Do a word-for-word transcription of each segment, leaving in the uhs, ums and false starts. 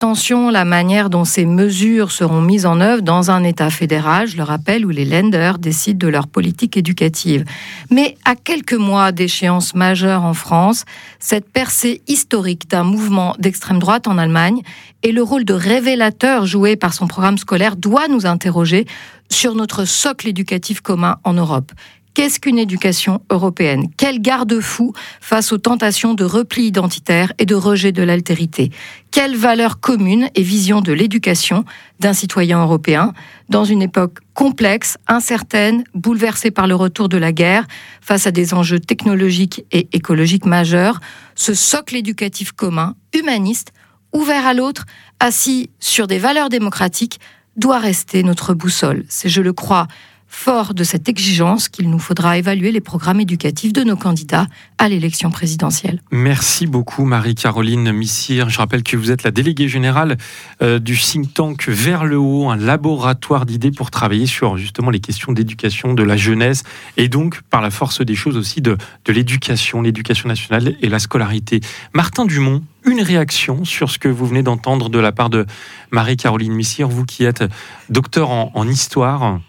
attention la manière dont ces mesures seront mises en œuvre dans un État fédéral, je le rappelle, où les Länder décident de leur politique éducative. Mais à quelques mois d'échéance majeure en France, cette percée historique d'un mouvement d'extrême droite en Allemagne et le rôle de révélateur joué par son programme scolaire doit nous interroger sur notre socle éducatif commun en Europe. Qu'est-ce qu'une éducation européenne ? Quel garde-fou face aux tentations de repli identitaire et de rejet de l'altérité ? Quelles valeurs communes et vision de l'éducation d'un citoyen européen dans une époque complexe, incertaine, bouleversée par le retour de la guerre, face à des enjeux technologiques et écologiques majeurs ? Ce socle éducatif commun, humaniste, ouvert à l'autre, assis sur des valeurs démocratiques, doit rester notre boussole. C'est, je le crois, fort de cette exigence qu'il nous faudra évaluer les programmes éducatifs de nos candidats à l'élection présidentielle. Merci beaucoup Marie-Caroline Missire. Je rappelle que vous êtes la déléguée générale euh, du think tank Vers le Haut, un laboratoire d'idées pour travailler sur justement les questions d'éducation de la jeunesse et donc par la force des choses aussi de, de l'éducation, l'éducation nationale et la scolarité. Martin Dumont, une réaction sur ce que vous venez d'entendre de la part de Marie-Caroline Missire, vous qui êtes docteur en, en histoire.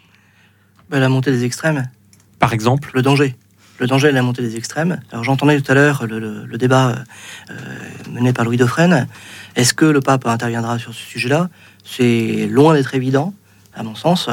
La montée des extrêmes. Par exemple ? Le danger. Le danger de la montée des extrêmes. Alors j'entendais tout à l'heure le, le, le débat euh, mené par Louis Dauphren. Est-ce que le pape interviendra sur ce sujet-là ? C'est loin d'être évident, à mon sens,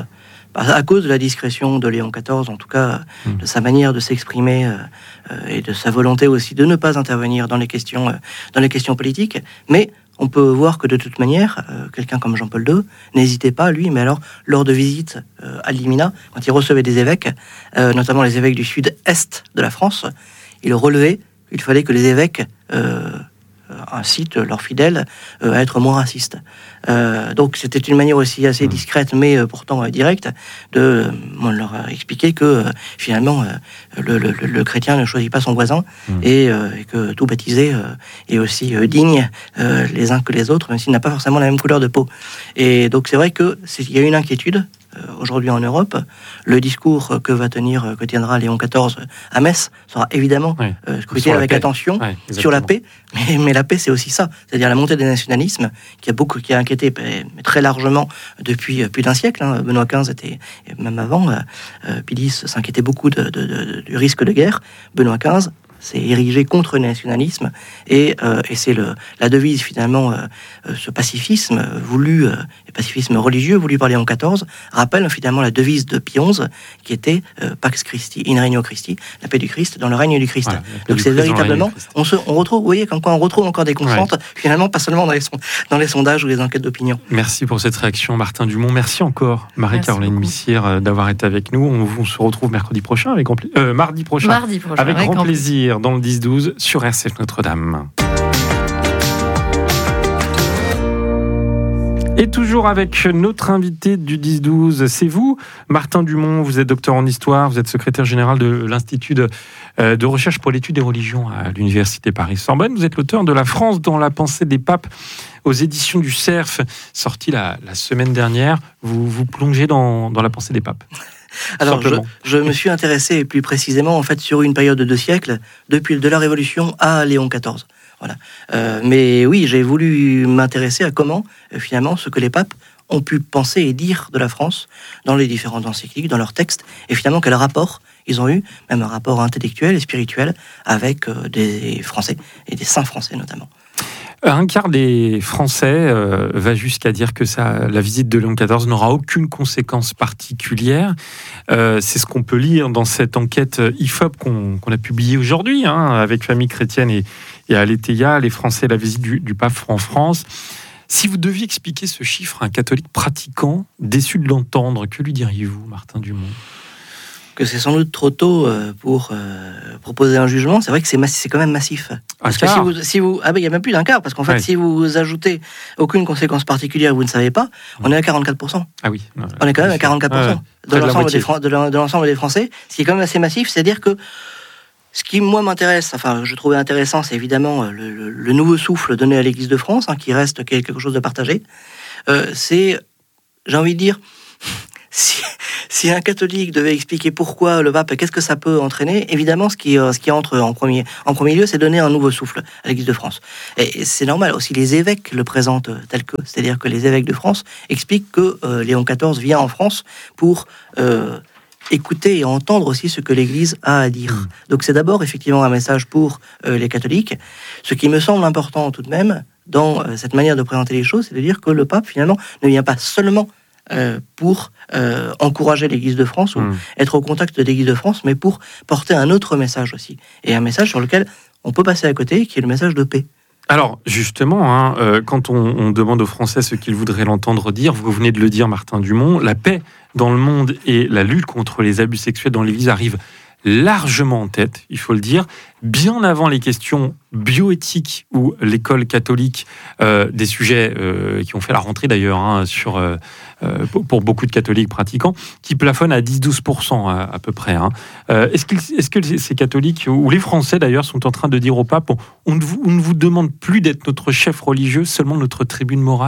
à cause de la discrétion de Léon quatorze, en tout cas mmh. de sa manière de s'exprimer euh, et de sa volonté aussi de ne pas intervenir dans les questions, euh, dans les questions politiques. Mais on peut voir que de toute manière, euh, quelqu'un comme Jean-Paul deux n'hésitait pas, lui, mais alors, lors de visites euh, à Limina, quand il recevait des évêques, euh, notamment les évêques du sud-est de la France, il relevait qu'il fallait que les évêques euh, incitent leurs fidèles euh, à être moins racistes. Euh, donc c'était une manière aussi assez discrète, mais euh, pourtant euh, directe, de euh, leur expliquer que euh, finalement euh, le, le, le chrétien ne choisit pas son voisin mmh. et, euh, et que tout baptisé euh, est aussi euh, digne euh, les uns que les autres, même s'il n'a pas forcément la même couleur de peau. Et donc c'est vrai qu'il y a une inquiétude euh, aujourd'hui en Europe. Le discours que va tenir, que tiendra Léon quatorze à Metz sera évidemment oui. euh, scruté avec attention ouais, sur la paix. Mais, mais la paix, c'est aussi ça, c'est-à-dire la montée des nationalismes qui a beaucoup, qui a inquiété mais très largement depuis plus d'un siècle. Hein. Benoît quinze était, et même avant, euh, Pilis s'inquiétait beaucoup de, de, de, du risque de guerre. Benoît quinze s'est érigé contre le nationalisme et, euh, et c'est le, la devise finalement, euh, ce pacifisme voulu, euh, et pacifisme religieux voulu par Léon quatorze, rappelle finalement la devise de Pie onze qui était euh, Pax Christi, in regno Christi, la paix du Christ dans le règne du Christ. Voilà, donc c'est véritablement, on, se, on retrouve, vous voyez, comme quoi on retrouve encore des constantes, ouais. finalement pas seulement dans les, dans les sondages ou les enquêtes d'opinion. Merci pour cette réaction Martin Dumont, merci encore Marie-Caroline Missire d'avoir été avec nous. On, on se retrouve mercredi prochain, avec grand pla- euh, mardi prochain, mardi prochain avec, avec grand, grand plaisir. plaisir. Dans le dix douze sur R C F Notre-Dame. Et toujours avec notre invité du dix douze, c'est vous, Martin Dumont. Vous êtes docteur en histoire, vous êtes secrétaire général de l'Institut de, euh, de recherche pour l'étude des religions à l'Université Paris-Sorbonne. Vous êtes l'auteur de La France dans la pensée des papes aux éditions du Cerf, sorti la, la semaine dernière. Vous vous plongez dans, dans la pensée des papes. Alors, je, je me suis intéressé plus précisément en fait sur une période de deux siècles, depuis de la Révolution à Léon quatorze. Voilà. Euh, mais oui, j'ai voulu m'intéresser à comment, euh, finalement, ce que les papes ont pu penser et dire de la France dans les différentes encycliques, dans leurs textes, et finalement quel rapport ils ont eu, même un rapport intellectuel et spirituel avec euh, des Français, et des saints français notamment. Un quart des Français euh, va jusqu'à dire que ça, la visite de Léon quatorze n'aura aucune conséquence particulière. Euh, c'est ce qu'on peut lire dans cette enquête I F O P qu'on, qu'on a publiée aujourd'hui, hein, avec Famille Chrétienne et, et Aletheia, les Français, la visite du, du pape en France. Si vous deviez expliquer ce chiffre à un catholique pratiquant, déçu de l'entendre, que lui diriez-vous, Martin Dumont ? Que c'est sans doute trop tôt pour euh, proposer un jugement. C'est vrai que c'est, massi- c'est quand même massif. Parce que si vous, si vous, ah ben il y a même plus d'un quart, parce qu'en fait, ouais. si vous ajoutez aucune conséquence particulière, vous ne savez pas, on est à quarante-quatre pour cent. Ah oui. Non, on est quand même à quarante-quatre pour cent ouais. de, l'ensemble des Fran- de, de l'ensemble des Français, ce qui est quand même assez massif. C'est-à-dire que ce qui, moi, m'intéresse, enfin, je trouvais intéressant, c'est évidemment le, le, le nouveau souffle donné à l'Église de France, hein, qui reste quelque chose de partagé. Euh, c'est, j'ai envie de dire, si, si un catholique devait expliquer pourquoi le pape, qu'est-ce que ça peut entraîner, évidemment, ce qui, euh, ce qui entre en premier, en premier lieu, c'est donner un nouveau souffle à l'Église de France. Et c'est normal, aussi les évêques le présentent tel que, c'est-à-dire que les évêques de France expliquent que euh, Léon quatorze vient en France pour euh, écouter et entendre aussi ce que l'Église a à dire. Mmh. Donc c'est d'abord effectivement un message pour euh, les catholiques. Ce qui me semble important tout de même dans euh, cette manière de présenter les choses, c'est de dire que le pape finalement ne vient pas seulement euh, pour euh, encourager l'Église de France ou mmh. être au contact de l'Église de France, mais pour porter un autre message aussi. Et un message sur lequel on peut passer à côté, qui est le message de paix. Alors, justement, hein, euh, quand on, on demande aux Français ce qu'ils voudraient l'entendre dire, vous venez de le dire, Martin Dumont, la paix dans le monde et la lutte contre les abus sexuels dans l'Église arrivent largement en tête, il faut le dire, bien avant les questions bioéthiques ou l'école catholique, euh, des sujets euh, qui ont fait la rentrée d'ailleurs hein, sur, euh, euh, pour beaucoup de catholiques pratiquants, qui plafonnent à dix à douze pour cent à, à peu près. Hein. Euh, est-ce, est-ce que ces catholiques, ou les Français d'ailleurs, sont en train de dire au pape, on, on, ne, vous, on ne vous demande plus d'être notre chef religieux, seulement notre tribune morale ?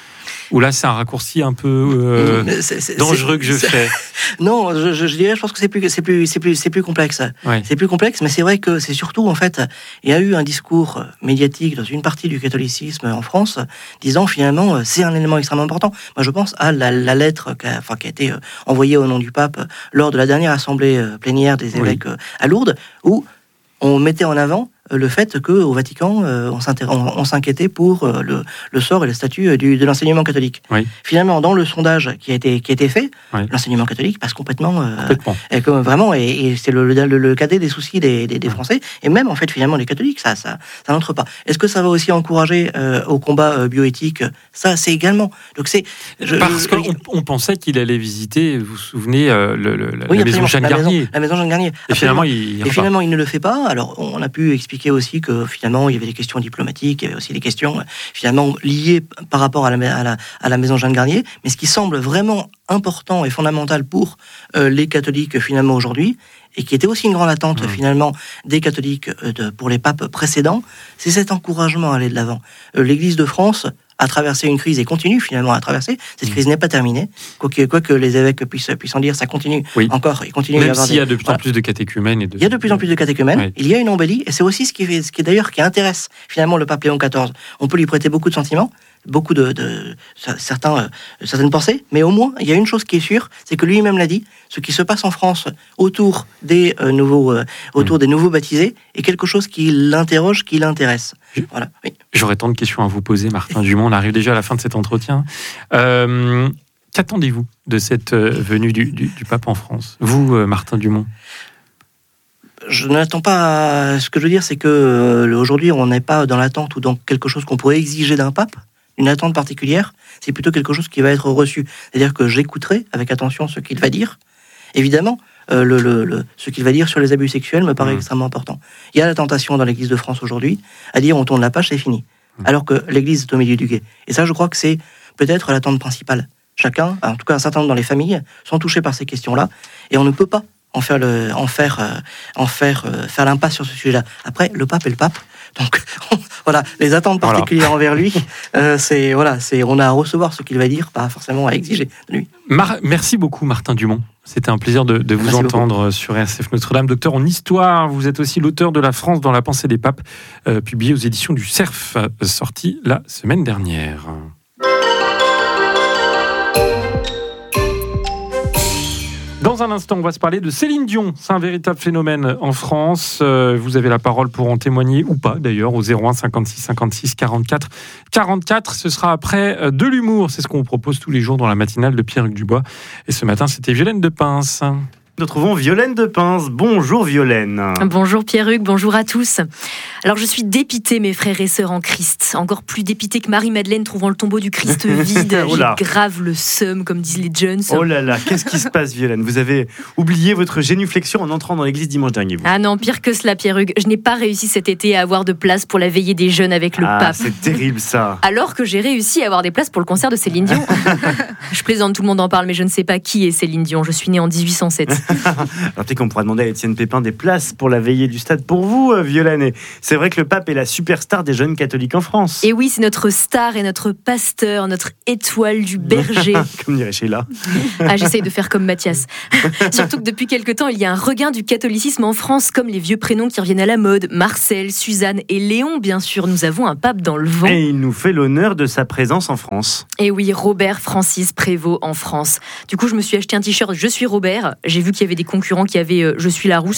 Ou là, c'est un raccourci un peu euh, c'est, c'est, dangereux que je c'est... fais. Non, je, je, je dirais, je pense que c'est plus, c'est plus, c'est plus, c'est plus complexe. Ouais. C'est plus complexe, mais c'est vrai que c'est surtout, en fait, il y a eu un discours médiatique dans une partie du catholicisme en France, disant finalement, c'est un élément extrêmement important. Moi, je pense à la, la lettre qui a, enfin, qui a été envoyée au nom du pape lors de la dernière assemblée plénière des évêques oui. à Lourdes, où on mettait en avant le fait qu'au Vatican, euh, on, on, on s'inquiétait pour euh, le, le sort et le statut du, de l'enseignement catholique. Oui. Finalement, dans le sondage qui a été, qui a été fait, oui. l'enseignement catholique passe complètement... Euh, complètement. Et comme, vraiment, et, et c'est le, le, le cadet des soucis des, des, des Français, et même, en fait, finalement, les catholiques, ça, ça, ça n'entre pas. Est-ce que ça va aussi encourager euh, au combat euh, bioéthique ? Ça, c'est également... Donc c'est, je, Parce je, qu'on je... on pensait qu'il allait visiter, vous vous souvenez, euh, le, le, la, oui, la maison Jeanne Garnier. Maison, la maison Jeanne Garnier. Et finalement, il, il et finalement, il ne le fait pas. Alors, on a pu expliquer aussi que finalement il y avait des questions diplomatiques, il y avait aussi des questions finalement liées par rapport à la, à la, à la maison Jeanne Garnier, mais ce qui semble vraiment important et fondamental pour euh, les catholiques finalement aujourd'hui, et qui était aussi une grande attente mmh. finalement des catholiques euh, de, pour les papes précédents, c'est cet encouragement à aller de l'avant. Euh, L'Église de France a traversé une crise et continue finalement à traverser. Cette crise n'est pas terminée. Quoi que, quoi que les évêques puissent, puissent en dire, ça continue oui. encore. Il continue Même à s'il y a de plus en plus de catéchumènes. Et de... Il y a de plus en plus de catéchumènes. Oui. Il y a une embellie, et c'est aussi ce qui, fait, ce qui est d'ailleurs qui intéresse finalement le pape Léon quatorze. On peut lui prêter beaucoup de sentiments, beaucoup de, de certains, euh, certaines pensées, mais au moins il y a une chose qui est sûre, c'est que lui-même l'a dit, ce qui se passe en France autour des euh, nouveaux, euh, autour mmh. des nouveaux baptisés est quelque chose qui l'interroge, qui l'intéresse. Voilà. Oui. J'aurais tant de questions à vous poser, Martin Dumont. On arrive déjà à la fin de cet entretien. Euh, qu'attendez-vous de cette euh, venue du, du, du pape en France, vous, euh, Martin Dumont? Je n'attends pas. Ce que je veux dire, c'est que euh, aujourd'hui, on n'est pas dans l'attente ou dans quelque chose qu'on pourrait exiger d'un pape. Une attente particulière, c'est plutôt quelque chose qui va être reçu. C'est-à-dire que j'écouterai avec attention ce qu'il va dire. Évidemment, euh, le, le, le, ce qu'il va dire sur les abus sexuels me paraît mmh. extrêmement important. Il y a la tentation dans l'Église de France aujourd'hui à dire on tourne la page, c'est fini. Mmh. Alors que l'Église est au milieu du gué. Et ça, je crois que c'est peut-être l'attente principale. Chacun, en tout cas un certain nombre dans les familles, sont touchés par ces questions-là. Et on ne peut pas en faire, le, en faire, euh, en faire, euh, faire l'impasse sur ce sujet-là. Après, le pape est le pape. Donc, voilà, les attentes particulières voilà. envers lui, euh, c'est, voilà, c'est, on a à recevoir ce qu'il va dire, pas forcément à exiger de lui. Mar- Merci beaucoup, Martin Dumont. C'était un plaisir de, de vous Merci entendre beaucoup. Sur R C F Notre-Dame. Docteur en histoire, vous êtes aussi l'auteur de La France dans la pensée des papes, euh, publié aux éditions du Cerf, euh, sorti la semaine dernière. Dans un instant, on va se parler de Céline Dion. C'est un véritable phénomène en France. Euh, vous avez la parole pour en témoigner ou pas, d'ailleurs, au zéro un cinquante-six cinquante-six quarante-quatre quarante-quatre. Ce sera après de l'humour. C'est ce qu'on vous propose tous les jours dans la matinale de Pierre-Hugues Dubois. Et ce matin, c'était Violaine Depince. Nous retrouvons Violaine Depince. Bonjour Violaine. Bonjour Pierre-Hugues, bonjour à tous. Alors je suis dépitée, mes frères et sœurs en Christ. Encore plus dépitée que Marie-Madeleine trouvant le tombeau du Christ vide. oh J'ai grave le seum, comme disent les jeunes. Oh là là, qu'est-ce qui se passe Violaine? Vous avez oublié votre génuflexion en entrant dans l'église dimanche dernier. Vous. Ah non, pire que cela Pierre-Hugues. Je n'ai pas réussi cet été à avoir de place pour la veillée des jeunes avec le ah, pape. C'est terrible ça. Alors que j'ai réussi à avoir des places pour le concert de Céline Dion. Je plaisante, tout le monde en parle, mais je ne sais pas qui est Céline Dion. Je suis née en dix-huit cent sept. Alors peut-être qu'on pourra demander à Étienne Pépin des places pour la veillée du stade pour vous, Violaine. Et C'est vrai que le pape est la superstar des jeunes catholiques en France. Et oui, c'est notre star et notre pasteur, notre étoile du berger. Comme dirait Sheila. Ah, j'essaye de faire comme Mathias. Surtout que depuis quelque temps, il y a un regain du catholicisme en France, comme les vieux prénoms qui reviennent à la mode. Marcel, Suzanne et Léon, bien sûr. Nous avons un pape dans le vent. Et il nous fait l'honneur de sa présence en France. Et oui, Robert Francis Prévost en France. Du coup, je me suis acheté un t-shirt « Je suis Robert ». J'ai vu qu'il y avait des concurrents qui avaient euh, « Je suis la rousse ».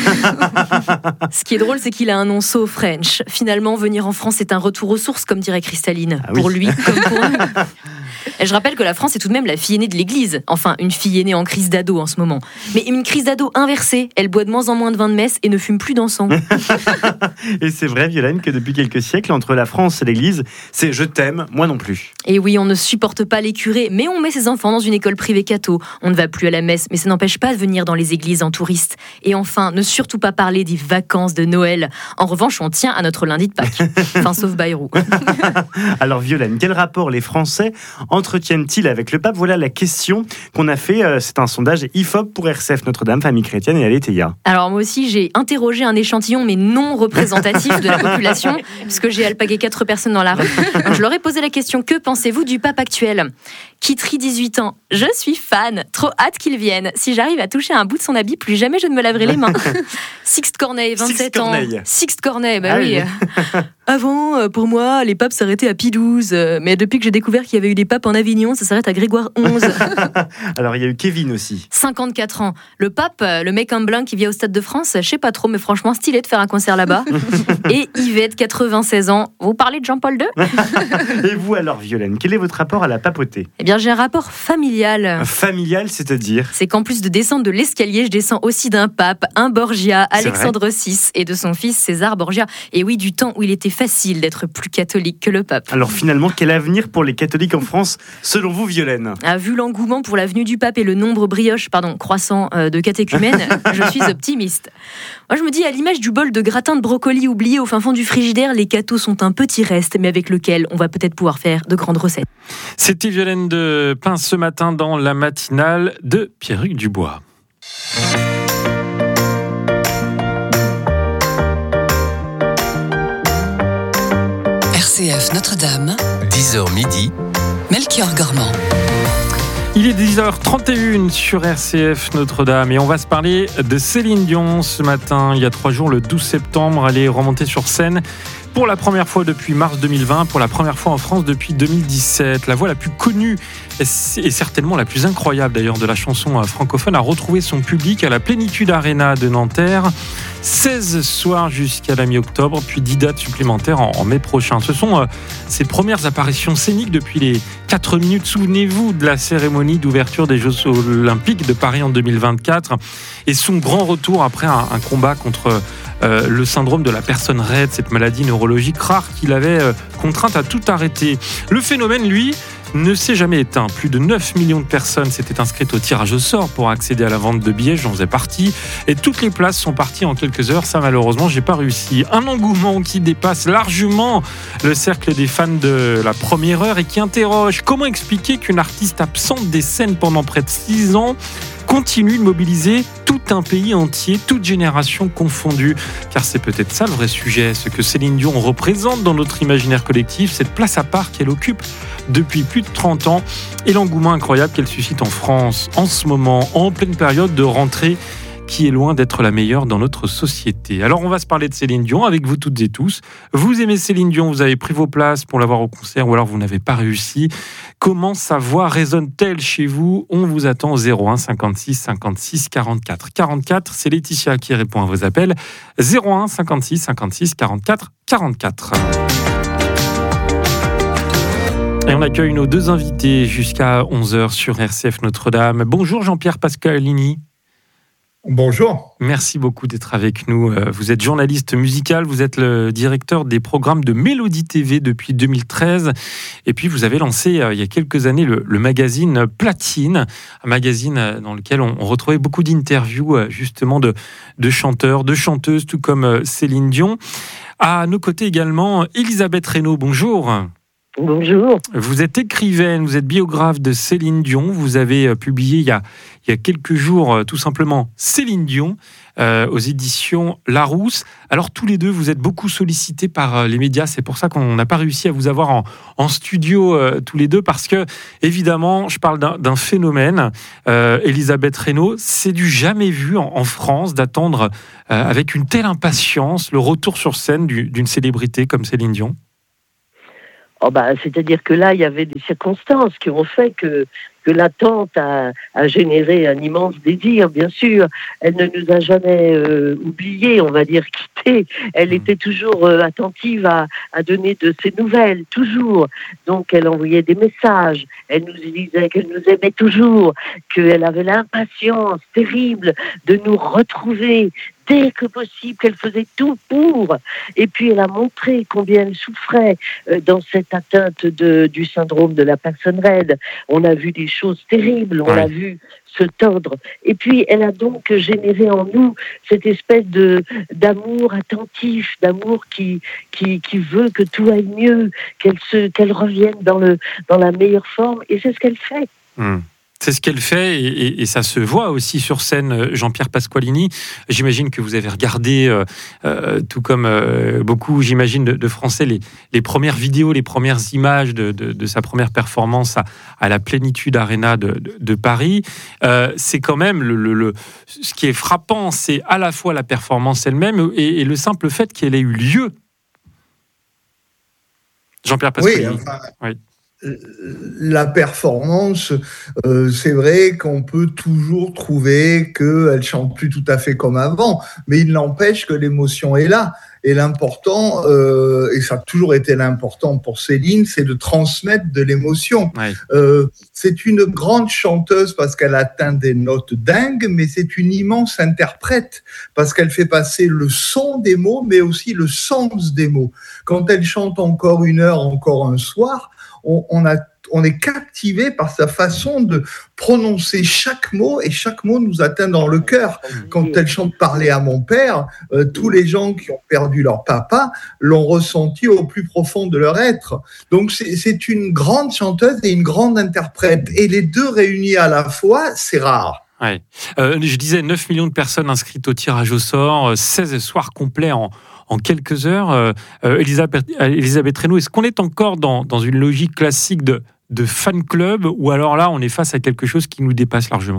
Ce qui est drôle, c'est qu'il a un nom so French. Finalement, venir en France, c'est un retour aux sources, comme dirait Cristalline. Ah oui. Pour lui, comme pour nous. Et je rappelle que la France est tout de même la fille aînée de l'Église. Enfin, une fille aînée en crise d'ado en ce moment. Mais une crise d'ado inversée. Elle boit de moins en moins de vin de messe et ne fume plus d'encens. Et c'est vrai, Violaine, que depuis quelques siècles, entre la France et l'Église, c'est « je t'aime, moi non plus ». Et oui, on ne supporte pas les curés, mais on met ses enfants dans une école privée catho. On ne va plus à la messe, mais ça n'empêche pas de venir dans les églises en touriste. Et enfin, ne surtout pas parler des vacances de Noël. En revanche, on tient à notre lundi de Pâques. Enfin, sauf Bayrou. Alors Violaine, quel rapport les Français entretiennent-ils avec le pape ? Voilà la question qu'on a fait. C'est un sondage I F O P pour R C F Notre-Dame, Famille Chrétienne et Aletheia. Alors moi aussi, j'ai interrogé un échantillon, mais non représentatif de la population, puisque j'ai alpagué quatre personnes dans la rue. Donc, je leur ai posé la question, que pensez-vous du pape actuel ? Kitry, dix-huit ans. Je suis fan. Trop hâte qu'il vienne. Si j'arrive à toucher un bout de son habit, plus jamais je ne me laverai les mains. Sixte Corneille, vingt-sept Sixte ans. Corneille. Sixte Corneille, bah Ah oui. oui. Avant, pour moi, les papes s'arrêtaient à Pie douze. Mais depuis que j'ai découvert qu'il y avait eu des papes en Avignon, ça s'arrête à Grégoire onze. Alors il y a eu Kevin aussi. cinquante-quatre ans. Le pape, le mec en blanc qui vient au Stade de France, je sais pas trop, mais franchement, stylé de faire un concert là-bas. Et Yvette, quatre-vingt-seize ans. Vous parlez de Jean-Paul deux ? Et vous alors, Violaine, quel est votre rapport à la papauté ? Eh bien, j'ai un rapport familial. Familial, c'est-à-dire ? C'est qu'en plus de descendre de l'escalier, je descends aussi d'un pape, un Borgia, Alexandre six, et de son fils César Borgia. Et oui, du temps où il était facile d'être plus catholique que le pape. Alors finalement, quel avenir pour les catholiques en France, selon vous, Violaine ? Ah, vu l'engouement pour la venue du pape et le nombre brioche, pardon, croissant euh, de catéchumènes, je suis optimiste. Moi, je me dis, à l'image du bol de gratin de brocoli oublié au fin fond du frigidaire, les cathos sont un petit reste, mais avec lequel on va peut-être pouvoir faire de grandes recettes. C'était Violaine de Pin ce matin dans la matinale de Pierruc Dubois. R C F Notre-Dame, dix heures midi, Melchior Gormand. Il est dix heures trente et une sur R C F Notre-Dame et on va se parler de Céline Dion ce matin. Il y a trois jours, le douze septembre, elle est remontée sur scène pour la première fois depuis mars deux mille vingt, pour la première fois en France depuis deux mille dix-sept. La voix la plus connue et certainement la plus incroyable d'ailleurs de la chanson francophone a retrouvé son public à la Plénitude Arena de Nanterre. seize soirs jusqu'à la mi-octobre, puis dix dates supplémentaires en, en mai prochain. Ce sont euh, ses premières apparitions scéniques depuis les quatre minutes. Souvenez-vous de la cérémonie d'ouverture des Jeux Olympiques de Paris en deux mille vingt-quatre et son grand retour après un, un combat contre euh, le syndrome de la personne raide, cette maladie neurologique rare qu'il avait euh, contrainte à tout arrêter. Le phénomène, lui, ne s'est jamais éteint. Plus de neuf millions de personnes s'étaient inscrites au tirage au sort pour accéder à la vente de billets, j'en faisais partie, et toutes les places sont parties en quelques heures. Ça, malheureusement, j'ai pas réussi. Un engouement qui dépasse largement le cercle des fans de la première heure et qui interroge comment expliquer qu'une artiste absente des scènes pendant près de six ans continue de mobiliser tout un pays entier, toute génération confondue. Car c'est peut-être ça le vrai sujet, ce que Céline Dion représente dans notre imaginaire collectif, cette place à part qu'elle occupe depuis plus de trente ans et l'engouement incroyable qu'elle suscite en France en ce moment, en pleine période de rentrée qui est loin d'être la meilleure dans notre société. Alors on va se parler de Céline Dion avec vous toutes et tous. Vous aimez Céline Dion, vous avez pris vos places pour la voir au concert ou alors vous n'avez pas réussi. Comment sa voix résonne-t-elle chez vous ? On vous attend au zéro un cinquante-six cinquante-six quarante-quatre quarante-quatre. C'est Laetitia qui répond à vos appels. zéro un cinquante-six cinquante-six quarante-quatre quarante-quatre. Et on accueille nos deux invités jusqu'à onze heures sur R C F Notre-Dame. Bonjour Jean-Pierre Pasqualini. Bonjour. Merci beaucoup d'être avec nous. Vous êtes journaliste musical, vous êtes le directeur des programmes de Mélodie T V depuis deux mille treize. Et puis vous avez lancé il y a quelques années le, le magazine Platine, un magazine dans lequel on, on retrouvait beaucoup d'interviews justement de, de chanteurs, de chanteuses, tout comme Céline Dion. À nos côtés également, Elisabeth Reynaud, bonjour. Bonjour. Vous êtes écrivaine, vous êtes biographe de Céline Dion. Vous avez publié il y a, il y a quelques jours, tout simplement, Céline Dion, euh, aux éditions Larousse. Alors, tous les deux, vous êtes beaucoup sollicités par les médias. C'est pour ça qu'on n'a pas réussi à vous avoir en, en studio, euh, tous les deux, parce que, évidemment, je parle d'un, d'un phénomène. Euh, Elisabeth Reynaud, c'est du jamais vu en, en France d'attendre euh, avec une telle impatience le retour sur scène du, d'une célébrité comme Céline Dion. Oh bah, c'est-à-dire que là, il y avait des circonstances qui ont fait que, que l'attente a, a généré un immense désir, bien sûr. Elle ne nous a jamais euh, oubliés, on va dire quittés. Elle était toujours euh, attentive à, à donner de ses nouvelles, toujours. Donc, elle envoyait des messages. Elle nous disait qu'elle nous aimait toujours, qu'elle avait l'impatience terrible de nous retrouver dès que possible, qu'elle faisait tout pour. Et puis, elle a montré combien elle souffrait euh, dans cette atteinte de, du syndrome de la personne raide. On a vu des choses terribles, on ouais. l'a vu se tordre. Et puis, elle a donc généré en nous cette espèce de, d'amour attentif, d'amour qui, qui, qui veut que tout aille mieux, qu'elle, se, qu'elle revienne dans, le, dans la meilleure forme. Et c'est ce qu'elle fait. Mmh. C'est ce qu'elle fait et, et, et ça se voit aussi sur scène, Jean-Pierre Pasqualini. J'imagine que vous avez regardé, euh, euh, tout comme euh, beaucoup, j'imagine, de, de Français, les, les premières vidéos, les premières images de, de, de sa première performance à, à la Plénitude Arena de, de, de Paris. Euh, c'est quand même, le, le, le, ce qui est frappant, c'est à la fois la performance elle-même et, et le simple fait qu'elle ait eu lieu. Jean-Pierre Pasqualini. Oui, enfin... oui. La performance, euh, c'est vrai qu'on peut toujours trouver qu'elle chante plus tout à fait comme avant, mais il n'empêche que l'émotion est là. Et l'important, euh, et ça a toujours été l'important pour Céline, c'est de transmettre de l'émotion. Ouais. Euh, c'est une grande chanteuse parce qu'elle atteint des notes dingues, mais c'est une immense interprète parce qu'elle fait passer le son des mots, mais aussi le sens des mots. Quand elle chante encore une heure, encore un soir, on, on a on est captivé par sa façon de prononcer chaque mot et chaque mot nous atteint dans le cœur. Quand elle chante « Parler à mon père », euh, tous les gens qui ont perdu leur papa l'ont ressenti au plus profond de leur être. Donc c'est, c'est une grande chanteuse et une grande interprète. Et les deux réunis à la fois, c'est rare. Ouais. Euh, je disais neuf millions de personnes inscrites au tirage au sort, seize soirs complets en, en quelques heures. Euh, Elisabeth, Elisabeth Reynaud, est-ce qu'on est encore dans, dans une logique classique de, de fan club ou alors là, on est face à quelque chose qui nous dépasse largement ?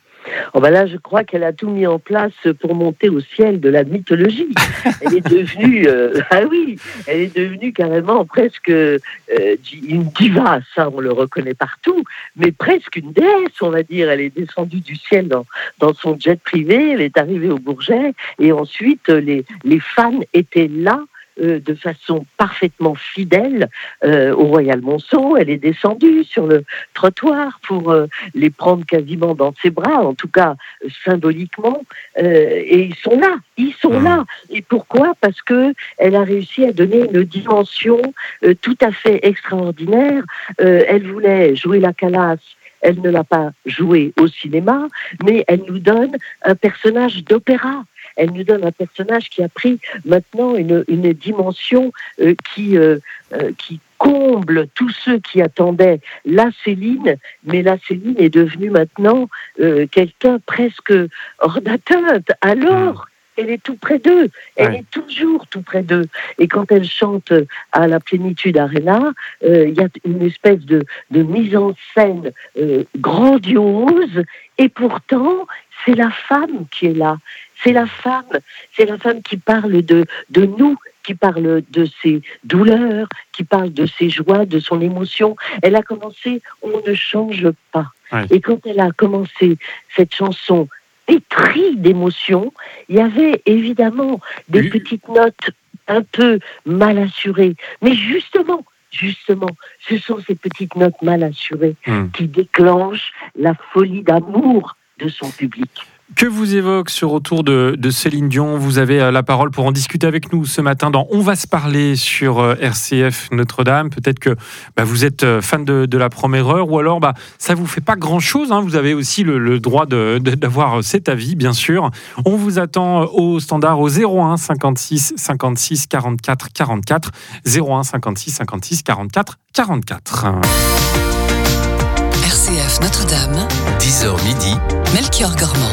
Oh ben là, je crois qu'elle a tout mis en place pour monter au ciel de la mythologie. Elle est devenue, euh, ah oui, elle est devenue carrément presque euh, une diva, ça on le reconnaît partout, mais presque une déesse, on va dire. Elle est descendue du ciel dans, dans son jet privé, elle est arrivée au Bourget, et ensuite les, les fans étaient là, Euh, de façon parfaitement fidèle euh, au Royal Monceau. Elle est descendue sur le trottoir pour euh, les prendre quasiment dans ses bras, en tout cas euh, symboliquement, euh, et ils sont là, ils sont là. Et pourquoi ? Parce que elle a réussi à donner une dimension euh, tout à fait extraordinaire. Euh, elle voulait jouer la Calas. Elle ne l'a pas joué au cinéma, mais elle nous donne un personnage d'opéra. Elle nous donne un personnage qui a pris maintenant une, une dimension euh, qui, euh, euh, qui comble tous ceux qui attendaient la Céline, mais la Céline est devenue maintenant euh, quelqu'un presque hors d'atteinte. Alors, elle est tout près d'eux, elle ouais. est toujours tout près d'eux. Et quand elle chante à la Plénitude Arena, il euh, y a une espèce de, de mise en scène euh, grandiose, et pourtant, c'est la femme qui est là. C'est la femme, c'est la femme qui parle de, de nous, qui parle de ses douleurs, qui parle de ses joies, de son émotion. Elle a commencé « On ne change pas ouais. ». Et quand elle a commencé cette chanson pétrie d'émotions, il y avait évidemment des oui. petites notes un peu mal assurées. Mais justement, justement, ce sont ces petites notes mal assurées mmh. qui déclenchent la folie d'amour de son public. Que vous évoque ce retour de, de Céline Dion? Vous avez la parole pour en discuter avec nous ce matin dans On va se parler sur R C F Notre-Dame. Peut-être que bah, vous êtes fan de, de la première heure, ou alors bah, ça ne vous fait pas grand-chose. Hein. Vous avez aussi le, le droit de, de, d'avoir cet avis, bien sûr. On vous attend au standard au zéro un cinquante-six cinquante-six quarante-quatre quarante-quatre. zéro un cinquante-six cinquante-six quarante-quatre quarante-quatre. R C F Notre-Dame, dix heures midi, Melchior Gormand.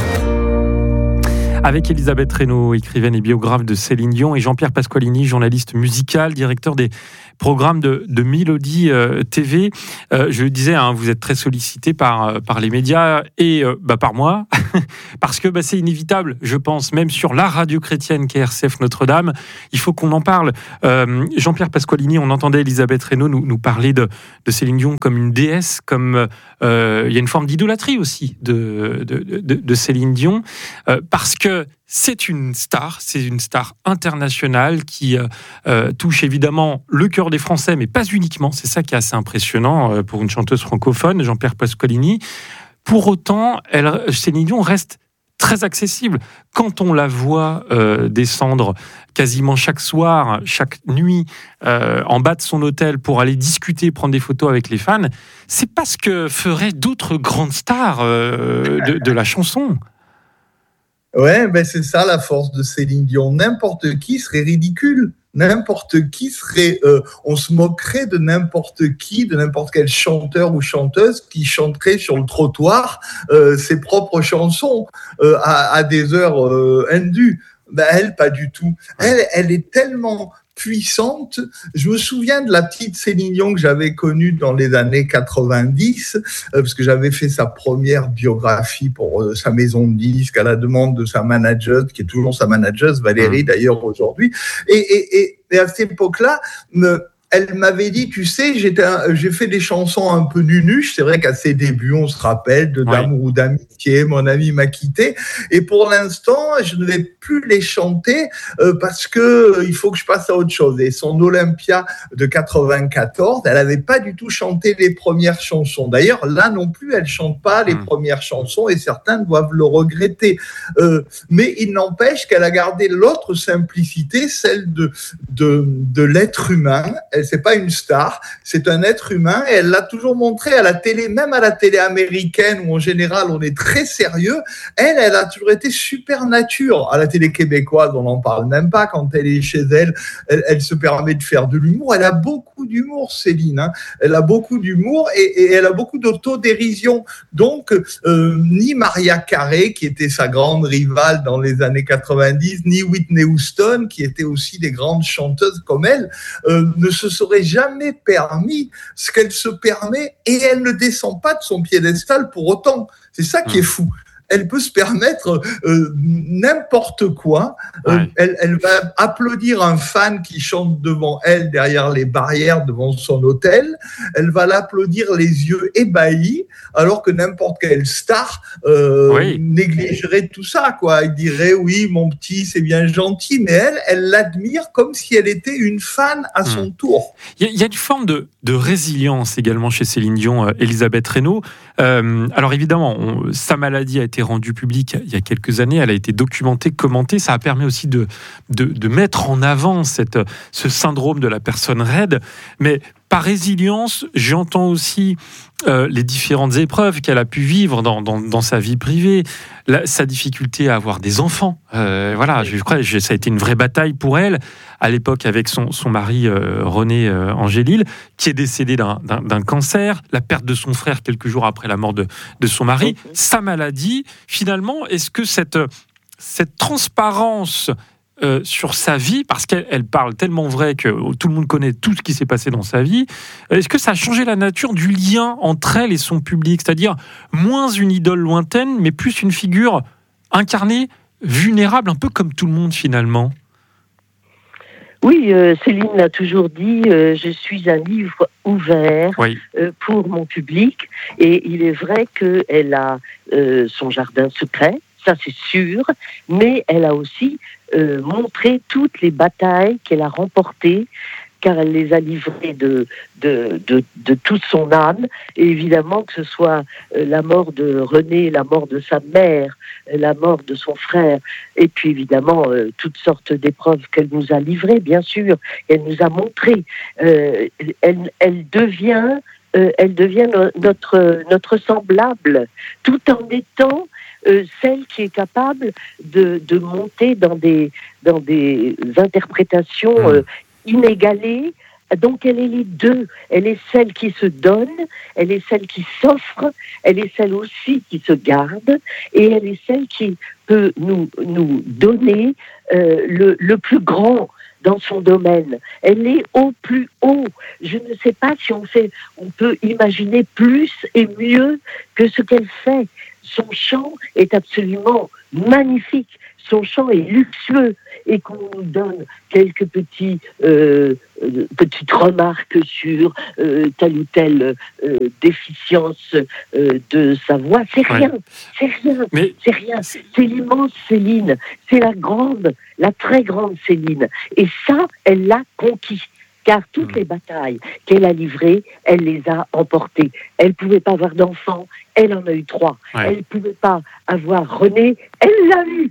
Avec Elisabeth Reynaud, écrivaine et biographe de Céline Dion, et Jean-Pierre Pasqualini, journaliste musical, directeur des programmes de, de Mélodie euh, T V. Euh, je le disais, hein, vous êtes très sollicité par, par les médias et euh, bah, par moi, parce que bah, c'est inévitable, je pense, même sur la radio chrétienne qu'est R C F Notre-Dame, il faut qu'on en parle. Euh, Jean-Pierre Pasqualini, on entendait Elisabeth Reynaud nous, nous parler de, de Céline Dion comme une déesse, comme euh, il y a une forme d'idolâtrie aussi de, de, de, de Céline Dion, euh, parce que c'est une star, c'est une star internationale qui euh, euh, touche évidemment le cœur des Français, mais pas uniquement. C'est ça qui est assez impressionnant euh, pour une chanteuse francophone, Jean-Pierre Pasqualini. Pour autant, elle, Céline Dion reste très accessible. Quand on la voit euh, descendre quasiment chaque soir, chaque nuit, euh, en bas de son hôtel pour aller discuter, prendre des photos avec les fans, c'est pas ce que feraient d'autres grandes stars euh, de, de la chanson. Ouais, ben c'est ça la force de Céline Dion. N'importe qui serait ridicule. N'importe qui serait... Euh, on se moquerait de n'importe qui, de n'importe quel chanteur ou chanteuse qui chanterait sur le trottoir euh, ses propres chansons euh, à, à des heures euh, indues. Ben elle, pas du tout. Elle, elle est tellement puissante. Je me souviens de la petite Céline Dion que j'avais connue dans les années quatre-vingt-dix, euh, parce que j'avais fait sa première biographie pour euh, sa maison de disques à la demande de sa manageuse, qui est toujours sa manageuse, Valérie d'ailleurs aujourd'hui. Et, et, et, et à cette époque-là, me elle m'avait dit, tu sais, j'étais un, j'ai fait des chansons un peu nunuches. C'est vrai qu'à ses débuts, on se rappelle de D'amour ou d'amitié, mon ami m'a quitté. Et pour l'instant, je ne vais plus les chanter euh, parce que euh, il faut que je passe à autre chose. Et son Olympia de quatre-vingt-quatorze, elle n'avait pas du tout chanté les premières chansons. D'ailleurs, là non plus, elle chante pas les mmh. premières chansons et certains doivent le regretter. Euh, mais il n'empêche qu'elle a gardé l'autre simplicité, celle de, de, de l'être humain. Elle, c'est pas une star, c'est un être humain et elle l'a toujours montré à la télé, même à la télé américaine où en général on est très sérieux. Elle, elle a toujours été super nature. À la télé québécoise, on n'en parle même pas. Quand elle est chez elle, elle, elle se permet de faire de l'humour. Elle a beaucoup d'humour, Céline. Hein. Elle a beaucoup d'humour et, et elle a beaucoup d'autodérision. Donc, euh, ni Mariah Carey, qui était sa grande rivale dans les années quatre-vingt-dix, ni Whitney Houston, qui était aussi des grandes chanteuses comme elle, euh, ne se serait jamais permis ce qu'elle se permet et elle ne descend pas de son piédestal pour autant. C'est ça qui est fou. Elle peut se permettre euh, n'importe quoi. Euh, ouais. elle, elle va applaudir un fan qui chante devant elle, derrière les barrières, devant son hôtel. Elle va l'applaudir les yeux ébahis, alors que n'importe quelle star euh, oui. négligerait tout ça, quoi. Elle dirait, oui, mon petit, c'est bien gentil, mais elle, elle l'admire comme si elle était une fan à son mmh. tour. Il y, y a une forme de, de résilience également chez Céline Dion, euh, Elisabeth Reynaud. Euh, alors évidemment, on, sa maladie a été rendue publique il y a quelques années, elle a été documentée, commentée, ça a permis aussi de, de, de mettre en avant cette, ce syndrome de la personne raide, mais par résilience, j'entends aussi euh, les différentes épreuves qu'elle a pu vivre dans, dans, dans sa vie privée, la, sa difficulté à avoir des enfants. Euh, voilà, je crois que ça a été une vraie bataille pour elle, à l'époque avec son, son mari euh, René euh, Angélil, qui est décédé d'un, d'un, d'un cancer, la perte de son frère quelques jours après la mort de, de son mari, sa maladie. Finalement, est-ce que cette, cette transparence Euh, sur sa vie, parce qu'elle elle parle tellement vrai que tout le monde connaît tout ce qui s'est passé dans sa vie, est-ce que ça a changé la nature du lien entre elle et son public, c'est-à-dire moins une idole lointaine, mais plus une figure incarnée, vulnérable, un peu comme tout le monde finalement? Oui, euh, Céline a toujours dit euh, « Je suis un livre ouvert oui. euh, pour mon public » et il est vrai qu'elle a euh, son jardin secret, ça c'est sûr, mais elle a aussi euh, montré toutes les batailles qu'elle a remportées, car elle les a livrés de, de, de, de toute son âme. Et évidemment, que ce soit la mort de René, la mort de sa mère, la mort de son frère, et puis évidemment, euh, toutes sortes d'épreuves qu'elle nous a livrées, bien sûr, qu'elle nous a montrées. Euh, elle, elle devient, euh, elle devient no- notre, notre semblable, tout en étant euh, celle qui est capable de, de monter dans des, dans des interprétations euh, inégalées. Donc elle est les deux, elle est celle qui se donne, elle est celle qui s'offre, elle est celle aussi qui se garde, et elle est celle qui peut nous, nous donner euh, le, le plus grand dans son domaine. Elle est au plus haut. Je ne sais pas si on fait, on peut imaginer plus et mieux que ce qu'elle fait. Son chant est absolument magnifique. Son chant est luxueux, et qu'on nous donne quelques petits, euh, euh, petites remarques sur euh, telle ou telle euh, déficience euh, de sa voix. C'est rien, ouais. c'est rien, Mais... c'est rien. C'est l'immense Céline, c'est la grande, la très grande Céline. Et ça, elle l'a conquis. Car toutes les batailles qu'elle a livrées, elle les a emportées. Elle ne pouvait pas avoir d'enfants, elle en a eu trois. Ouais. Elle ne pouvait pas avoir René, elle l'a eu.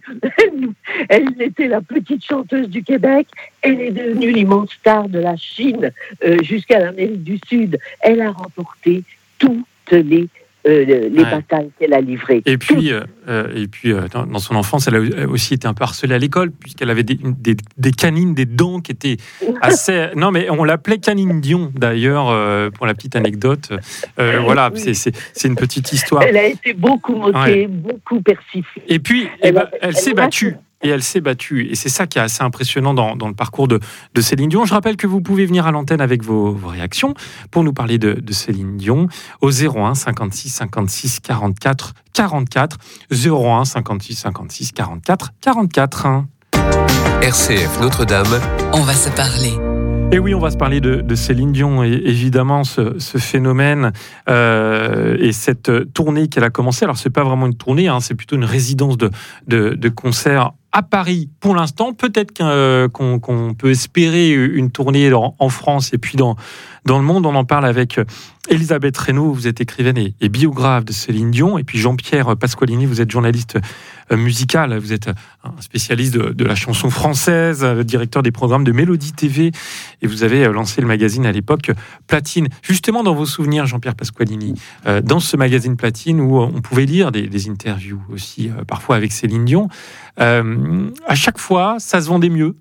Elle était la petite chanteuse du Québec, elle est devenue l'immense star de la Chine euh, jusqu'à l'Amérique du Sud. Elle a remporté toutes les Euh, les ouais. batailles qu'elle a livrées. Et puis, euh, et puis euh, dans, dans son enfance, elle a aussi été un peu harcelée à l'école, puisqu'elle avait des, des, des canines, des dents qui étaient assez... Non, mais on l'appelait Canine Dion, d'ailleurs, euh, pour la petite anecdote. Euh, voilà, oui. c'est, c'est, c'est une petite histoire. Elle a été beaucoup moquée, ouais. beaucoup persiflée. Et puis, elle, eh ben, elle, elle s'est battue. Et elle s'est battue. Et c'est ça qui est assez impressionnant dans, dans le parcours de, de Céline Dion. Je rappelle que vous pouvez venir à l'antenne avec vos, vos réactions pour nous parler de, de Céline Dion au zéro un cinquante-six cinquante-six quarante-quatre quarante-quatre. zéro un cinquante-six cinquante-six quarante-quatre quarante-quatre. R C F Notre-Dame, on va se parler. Et oui, on va se parler de, de Céline Dion, et évidemment ce, ce phénomène euh, et cette tournée qu'elle a commencé. Alors c'est pas vraiment une tournée, hein, c'est plutôt une résidence de, de, de concert à Paris pour l'instant. Peut-être qu'un, qu'on, qu'on peut espérer une tournée en, en France et puis dans, dans le monde. On en parle avec Elisabeth Reynaud, vous êtes écrivaine et, et biographe de Céline Dion, et puis Jean-Pierre Pasqualini, vous êtes journaliste musical, vous êtes un spécialiste de, de la chanson française, directeur des programmes de Mélodie T V, et vous avez lancé le magazine à l'époque Platine. Justement, dans vos souvenirs, Jean-Pierre Pasqualini, euh, dans ce magazine Platine où on pouvait lire des, des interviews aussi, euh, parfois avec Céline Dion, euh, à chaque fois, ça se vendait mieux.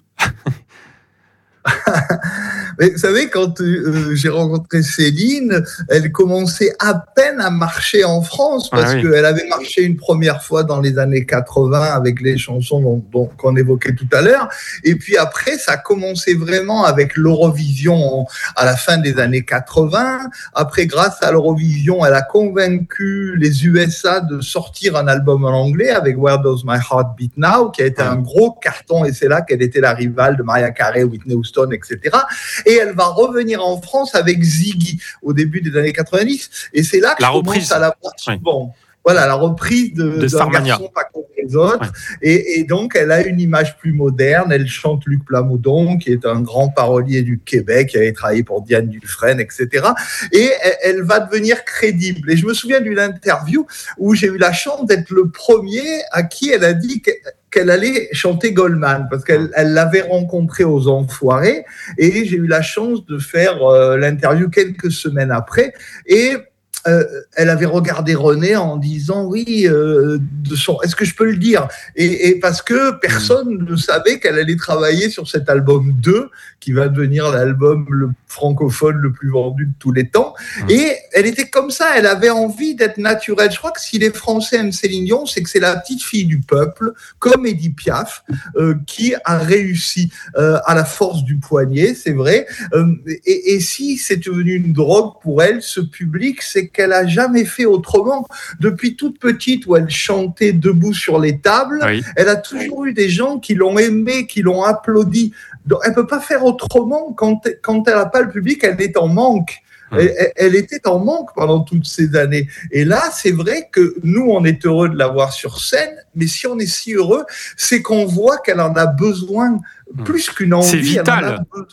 Mais vous savez, quand euh, j'ai rencontré Céline, elle commençait à peine à marcher en France, parce ah oui. qu'elle avait marché une première fois dans les années quatre-vingts avec les chansons dont, dont, qu'on évoquait tout à l'heure. Et puis après, ça a commencé vraiment avec l'Eurovision à la fin des années quatre-vingts. Après, grâce à l'Eurovision, elle a convaincu les U S A de sortir un album en anglais avec Where Does My Heart Beat Now, qui a été un gros carton, et c'est là qu'elle était la rivale de Mariah Carey, Whitney Houston, et cetera. Et elle va revenir en France avec Ziggy au début des années quatre-vingt-dix. Et c'est là que la je reprise. commence à la voir souvent. Oui. Voilà, la reprise de, de d'un garçon pas comme les autres. Ouais. Et, et donc, elle a une image plus moderne. Elle chante Luc Plamondon, qui est un grand parolier du Québec, qui avait travaillé pour Diane Dufresne, et cetera. Et elle, elle va devenir crédible. Et je me souviens d'une interview où j'ai eu la chance d'être le premier à qui elle a dit que qu'elle allait chanter Goldman, parce qu'elle elle l'avait rencontré aux Enfoirés, et j'ai eu la chance de faire euh, l'interview quelques semaines après, et euh, elle avait regardé René en disant oui, euh, de son, est-ce que je peux le dire, et, et parce que personne ne savait qu'elle allait travailler sur cet album deux, qui va devenir l'album le francophone le plus vendu de tous les temps. Mmh. Et elle était comme ça, elle avait envie d'être naturelle. Je crois que si les Français aiment Céline Dion, c'est que c'est la petite fille du peuple, comme Edith Piaf, euh, qui a réussi euh, à la force du poignet, c'est vrai. Euh, et, et si c'est devenu une drogue pour elle, ce public, c'est qu'elle a jamais fait autrement. Depuis toute petite, où elle chantait debout sur les tables, oui. Elle a toujours eu des gens qui l'ont aimée, qui l'ont applaudi. Donc, elle peut pas faire autrement. Quand, quand elle n'a pas le public, elle est en manque. Mmh. Elle, elle était en manque pendant toutes ces années. Et là, c'est vrai que nous, on est heureux de la voir sur scène, mais si on est si heureux, c'est qu'on voit qu'elle en a besoin, plus qu'une envie. C'est vital. Elle en a besoin.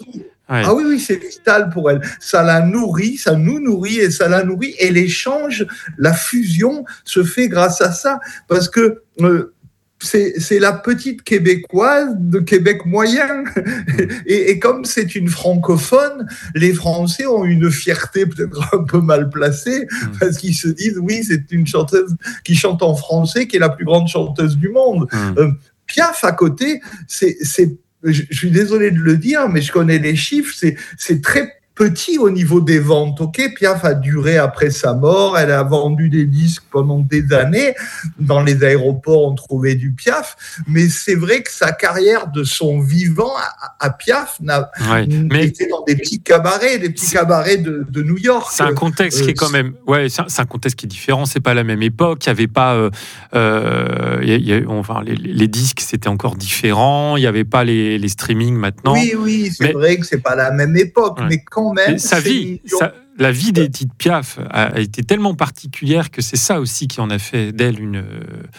Ouais. Ah oui, oui, c'est vital pour elle. Ça la nourrit, ça nous nourrit et ça la nourrit. Et l'échange, la fusion se fait grâce à ça. Parce que euh, c'est, c'est la petite Québécoise de Québec moyen. Et, et comme c'est une francophone, les Français ont une fierté peut-être un peu mal placée parce qu'ils se disent, oui, c'est une chanteuse qui chante en français, qui est la plus grande chanteuse du monde. Mmh. Euh, Piaf, à côté, c'est... c'est Je, je suis désolé de le dire, mais je connais les chiffres, c'est, c'est très petit au niveau des ventes. Ok, Piaf a duré après sa mort, elle a vendu des disques pendant des années. Dans les aéroports, on trouvait du Piaf, mais c'est vrai que sa carrière de son vivant à, à Piaf n'a Ouais, mais été dans des petits cabarets, des petits cabarets de, de New York. c'est un contexte Euh, qui est quand même, ouais, c'est un, c'est un contexte qui est différent. C'est pas la même époque. Il y avait pas, euh, euh, il y a- enfin, les, les disques c'était encore différent. Il y avait pas les, les streamings maintenant. Oui, oui, c'est Mais- vrai que c'est pas la même époque, Ouais. mais quand même. Et sa c'est vie, mignon. sa- la vie d'Edith Piaf a, a été tellement particulière que c'est ça aussi qui en a fait d'elle une, euh,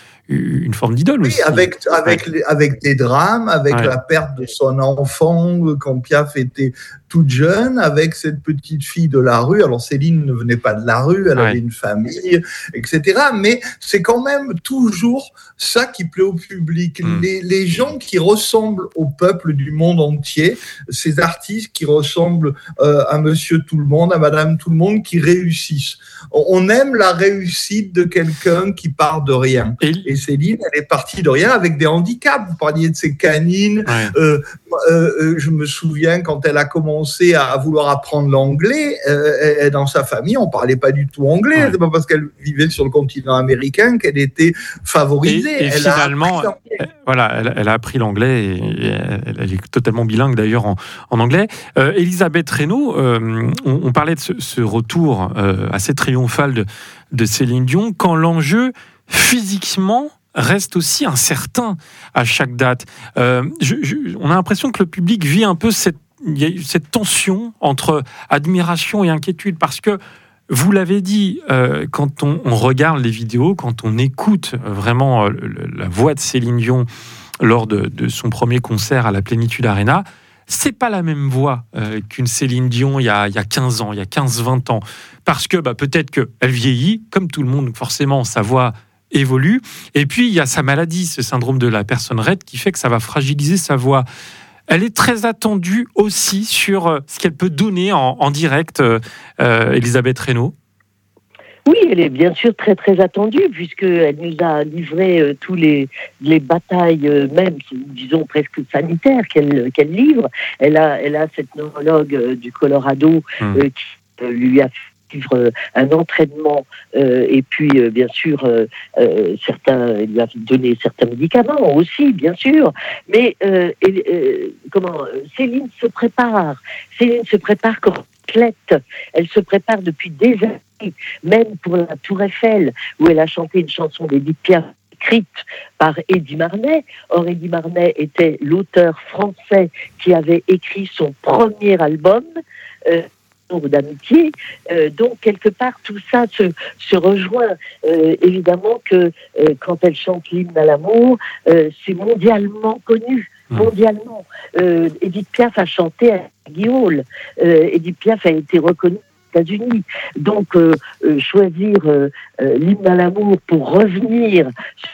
une forme d'idole Oui, aussi. avec, avec, les- avec des drames, avec Ouais. la perte de son enfant euh, quand Piaf était toute jeune, avec cette petite fille de la rue. Alors Céline ne venait pas de la rue, elle Ouais. avait une famille, et cetera. Mais c'est quand même toujours ça qui plaît au public. Mm. Les, les gens qui ressemblent au peuple du monde entier, ces artistes qui ressemblent euh, à Monsieur Tout le Monde, à Madame Tout le Monde, qui réussissent. On on aime la réussite de quelqu'un qui part de rien. Et, Et Céline, elle est partie de rien avec des handicaps. Vous parliez de ses canines. ouais. Euh, euh, euh, je me souviens quand elle a commencé à, à vouloir apprendre l'anglais, euh, dans sa famille, on parlait pas du tout anglais. Ouais. C'est pas parce qu'elle vivait sur le continent américain qu'elle était favorisée. Et, et Elle finalement, a appris l'anglais. euh, voilà, elle, elle a appris l'anglais et, et elle, elle est totalement bilingue d'ailleurs en, en anglais. Euh, Elisabeth Reynaud, euh, on, on parlait de ce, ce retour euh, assez triomphal de, de Céline Dion quand l'enjeu physiquement reste aussi incertain à chaque date. Euh, je, je, on a l'impression que le public vit un peu cette, il y a eu cette tension entre admiration et inquiétude parce que vous l'avez dit, euh, quand on, on regarde les vidéos, quand on écoute vraiment euh, le, la voix de Céline Dion lors de, de son premier concert à la Plénitude Arena, c'est pas la même voix euh, qu'une Céline Dion il y a, il y a quinze ans, il y a quinze vingt ans. Parce que bah, peut-être qu'elle vieillit, comme tout le monde, forcément, sa voix évolue. Et puis, il y a sa maladie, ce syndrome de la personne raide, qui fait que ça va fragiliser sa voix. Elle est très attendue aussi sur euh, ce qu'elle peut donner en, en direct, euh, euh, Elisabeth Reynaud. Oui, elle est bien sûr très très attendue puisqu'elle nous a livré euh, tous les, les batailles, euh, même disons presque sanitaires qu'elle qu'elle livre. Elle a, elle a cette neurologue euh, du Colorado Mmh. euh, qui euh, lui a fait vivre euh, un entraînement euh, et puis euh, bien sûr euh, euh, certains, elle lui a donné certains médicaments aussi, bien sûr. Mais euh, et, euh, comment Céline se prépare. Céline se prépare comme athlète. Elle se prépare depuis des années, même pour la Tour Eiffel, où elle a chanté une chanson d'Edith Piaf écrite par Eddie Marnay. Or, Eddie Marnay était l'auteur français qui avait écrit son premier album, euh, d'amitié. Euh, donc, quelque part, tout ça se, se rejoint. Euh, évidemment que euh, quand elle chante l'hymne à l'amour, euh, c'est mondialement connu. Mondialement. Euh, Edith Piaf a chanté à Guiole. Euh, Edith Piaf a été reconnue aux États-Unis. Donc, euh, euh, choisir euh, euh, l'hymne à l'amour pour revenir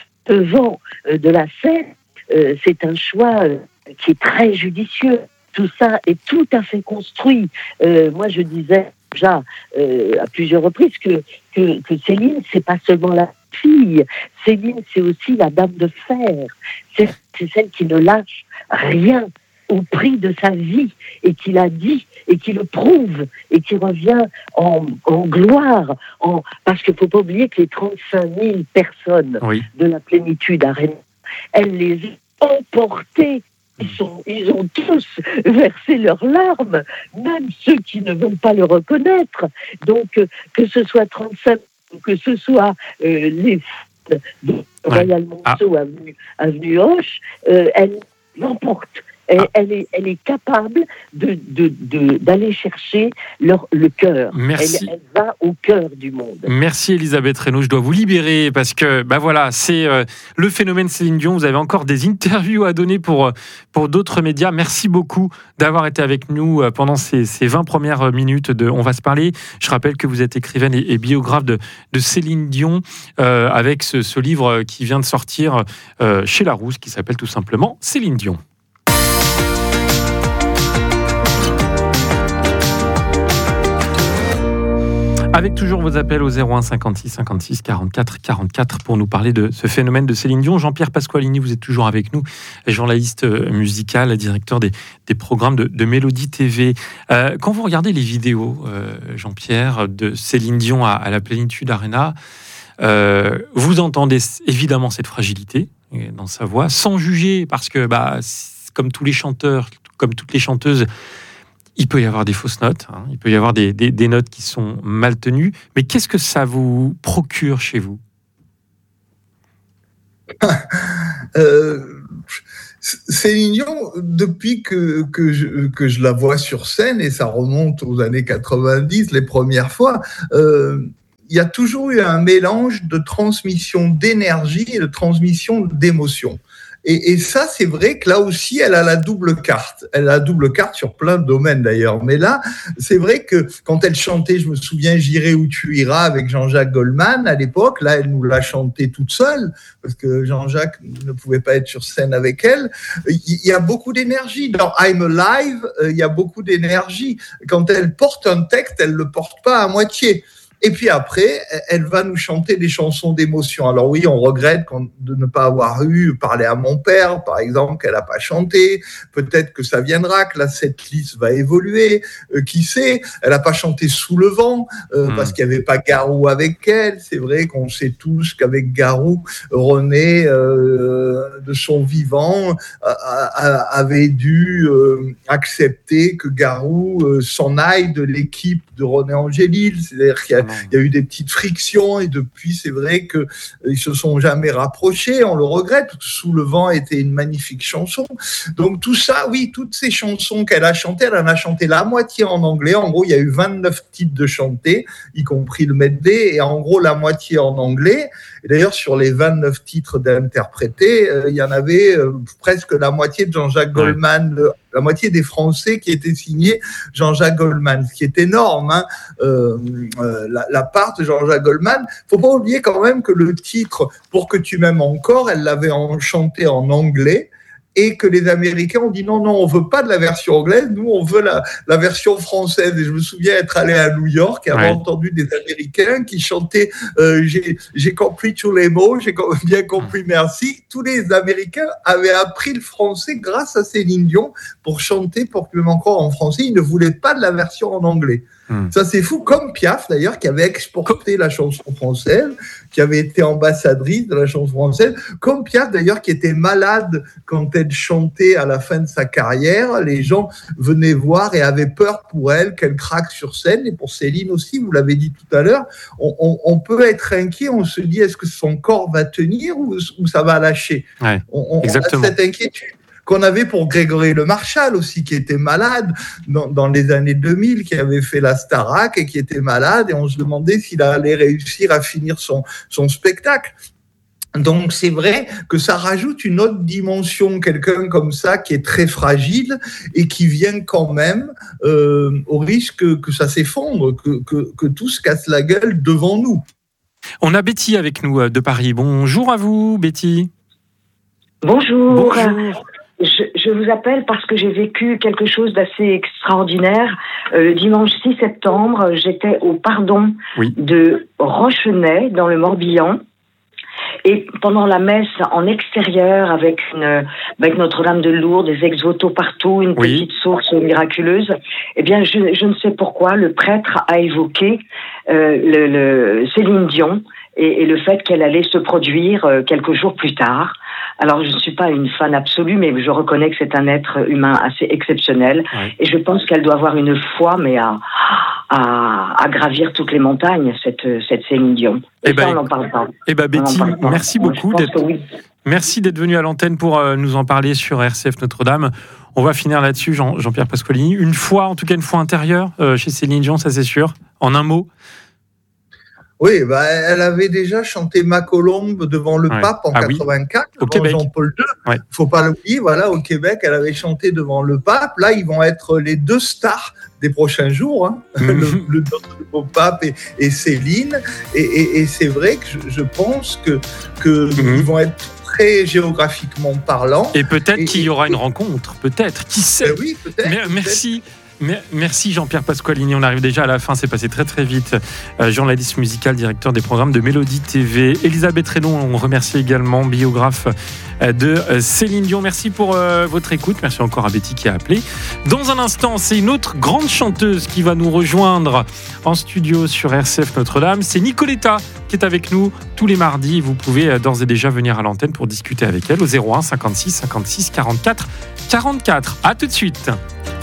devant euh, de la scène, euh, c'est un choix euh, qui est très judicieux. Tout ça est tout à fait construit. Euh, moi, je disais déjà euh, à plusieurs reprises que, que, que Céline, c'est pas seulement la fille. Céline, c'est aussi la dame de fer. C'est, c'est celle qui ne lâche rien au prix de sa vie et qui l'a dit et qui le prouve et qui revient en, en gloire. En, parce qu'il ne faut pas oublier que les trente-cinq mille personnes Oui. de la Plénitude Arena, elle les a emportées. Ils, sont, ils ont tous versé leurs larmes, même ceux qui ne veulent pas le reconnaître. Donc, euh, que ce soit trente-cinq, ou que ce soit euh, les de Royal Monceau, Ah. avenue, avenue Hoche, euh, elle l'emporte. Elle, ah. elle, est, elle est capable de, de, de, d'aller chercher leur, le cœur. Merci. Elle, elle va au cœur du monde. Merci Elisabeth Reynaud. Je dois vous libérer parce que bah voilà, c'est euh, le phénomène Céline Dion. Vous avez encore des interviews à donner pour, pour d'autres médias. Merci beaucoup d'avoir été avec nous pendant ces, ces vingt premières minutes de On va se parler. Je rappelle que vous êtes écrivaine et, et biographe de, de Céline Dion euh, avec ce, ce livre qui vient de sortir euh, chez Larousse qui s'appelle tout simplement Céline Dion. Avec toujours vos appels au zéro un cinquante-six cinquante-six quarante-quatre quarante-quatre pour nous parler de ce phénomène de Céline Dion. Jean-Pierre Pasqualini, vous êtes toujours avec nous, journaliste musical, directeur des, des programmes de, de Mélodie T V. Euh, quand vous regardez les vidéos, euh, Jean-Pierre, de Céline Dion à, à la Plénitude Arena, euh, vous entendez évidemment cette fragilité dans sa voix, sans juger, parce que bah, comme tous les chanteurs, comme toutes les chanteuses, il peut y avoir des fausses notes, hein, il peut y avoir des, des, des notes qui sont mal tenues, mais qu'est-ce que ça vous procure chez vous ? euh, Céline Dion, depuis que, que, je, que je la vois sur scène, et ça remonte aux années quatre-vingt-dix, les premières fois, euh, il y a toujours eu un mélange de transmission d'énergie et de transmission d'émotion. Et, et ça, c'est vrai que là aussi, elle a la double carte. Elle a la double carte sur plein de domaines d'ailleurs. Mais là, c'est vrai que quand elle chantait, je me souviens, J'irai où tu iras avec Jean-Jacques Goldman à l'époque, là, elle nous l'a chanté toute seule parce que Jean-Jacques ne pouvait pas être sur scène avec elle. Il y a beaucoup d'énergie. Dans I'm Alive, il y a beaucoup d'énergie. Quand elle porte un texte, elle ne le porte pas à moitié. Et puis après, elle va nous chanter des chansons d'émotion. Alors oui, on regrette de ne pas avoir eu Parler à mon père, par exemple, qu'elle n'a pas chanté. Peut-être que ça viendra, que la setlist va évoluer. Euh, qui sait ? Elle n'a pas chanté Sous le vent, euh, mmh. parce qu'il n'y avait pas Garou avec elle. C'est vrai qu'on sait tous qu'avec Garou, René, euh, de son vivant, a, a, avait dû euh, accepter que Garou euh, s'en aille de l'équipe de René Angélil. C'est-à-dire qu'il y a Il y a eu des petites frictions et depuis, c'est vrai qu'ils ne se sont jamais rapprochés. On le regrette. Sous le vent était une magnifique chanson. Donc tout ça, oui, toutes ces chansons qu'elle a chantées, elle en a chanté la moitié en anglais. En gros, il y a eu vingt-neuf titres de chantés, y compris le medley, et en gros, la moitié en anglais. Et d'ailleurs, sur les vingt-neuf titres d'interprétés, euh, il y en avait euh, presque la moitié de Jean-Jacques ouais. Goldman, le, la moitié des Français qui étaient signés Jean-Jacques Goldman, ce qui est énorme, hein. Euh, euh, la, la part de Jean-Jacques Goldman. Faut pas oublier quand même que le titre « Pour que tu m'aimes encore », elle l'avait en, chanté en anglais, et que les Américains ont dit non, non, on veut pas de la version anglaise, nous on veut la, la version française. Et je me souviens être allé à New York et avoir ouais. entendu des Américains qui chantaient euh, j'ai, j'ai compris tous les mots, j'ai bien compris, merci. Tous les Américains avaient appris le français grâce à Céline Dion pour chanter Pour que même encore en français. Ils ne voulaient pas de la version en anglais. Hum. Ça c'est fou, comme Piaf d'ailleurs qui avait exporté la chanson française, qui avait été ambassadrice de la chanson française, comme Piaf d'ailleurs qui était malade quand elle chantait à la fin de sa carrière. Les gens venaient voir et avaient peur pour elle qu'elle craque sur scène, et pour Céline aussi, vous l'avez dit tout à l'heure, on, on, on peut être inquiet, on se dit est-ce que son corps va tenir ou, ou ça va lâcher. Ouais, on, on, exactement. on a cette inquiétude qu'on avait pour Grégory Le Marchal aussi, qui était malade dans, dans les années deux mille, qui avait fait la Starac et qui était malade, et on se demandait s'il allait réussir à finir son, son spectacle. Donc c'est vrai que ça rajoute une autre dimension, quelqu'un comme ça qui est très fragile et qui vient quand même euh, au risque que ça s'effondre, que, que, que tout se casse la gueule devant nous. On a Betty avec nous de Paris. Bonjour à vous, Betty. Bonjour. Bonjour. Je, je vous appelle parce que j'ai vécu quelque chose d'assez extraordinaire. Euh, le dimanche six septembre, j'étais au pardon oui. de Rochenet, dans le Morbihan. Et pendant la messe en extérieur, avec, une, avec Notre-Dame de Lourdes, des ex-voto partout, une oui. petite source miraculeuse, eh bien, je, je ne sais pourquoi, le prêtre a évoqué euh, le, le Céline Dion. et, et le fait qu'elle allait se produire euh, quelques jours plus tard. Alors, je ne suis pas une fan absolue, mais je reconnais que c'est un être humain assez exceptionnel. Ouais. Et je pense qu'elle doit avoir une foi, mais à, à, à gravir toutes les montagnes, cette, cette Céline Dion. Et, et ben, ça, on n'en parle pas. Eh ben, Betty, merci beaucoup d'être, oui. merci d'être venue à l'antenne pour euh, nous en parler sur R C F Notre-Dame. On va finir là-dessus, Jean, Jean-Pierre Pasqualini. Une fois, en tout cas une fois intérieure euh, chez Céline Dion, ça c'est sûr. En un mot. Oui, bah, elle avait déjà chanté Ma Colombe devant le ouais. pape en ah, quatre-vingt-quatre, oui. devant Jean-Paul deux. Il ouais. ne faut pas l'oublier, voilà, au Québec, elle avait chanté devant le pape. Là, ils vont être les deux stars des prochains jours, hein. mmh. le, le nouveau pape et, et Céline. Et, et, et c'est vrai que je, je pense que, que mmh. ils vont être très géographiquement parlant. Et peut-être et, qu'il y aura une rencontre, peut-être, qui sait. Ben oui, peut-être. Mais, merci. Peut-être. Merci Jean-Pierre Pasqualini, on arrive déjà à la fin, c'est passé très très vite. Euh, journaliste musical, directeur des programmes de Mélodie T V. Elisabeth Redon, on remercie également, biographe de Céline Dion. Merci pour euh, votre écoute, merci encore à Betty qui a appelé. Dans un instant, c'est une autre grande chanteuse qui va nous rejoindre en studio sur R C F Notre-Dame. C'est Nicoletta qui est avec nous tous les mardis. Vous pouvez d'ores et déjà venir à l'antenne pour discuter avec elle au zéro un cinquante-six cinquante-six quarante-quatre quarante-quatre. À tout de suite.